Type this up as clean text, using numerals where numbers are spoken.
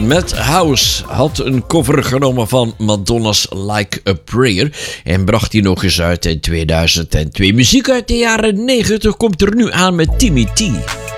met House had een cover genomen van Madonna's Like a Prayer en bracht die nog eens uit in 2002. Muziek uit de jaren 90 komt er nu aan met Timmy T.